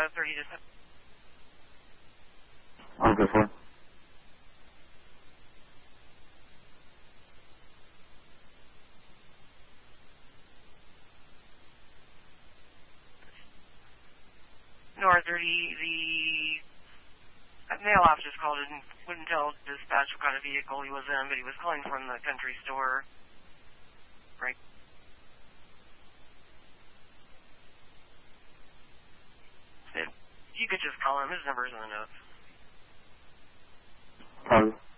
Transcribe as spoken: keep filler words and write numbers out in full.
uh, thirty to seven. I'll go for it. Nora thirty, the mail officer called and wouldn't tell dispatch what kind of vehicle he was in, but he was calling from the country store. Right. You could just call him. His number's in the notes. Pardon?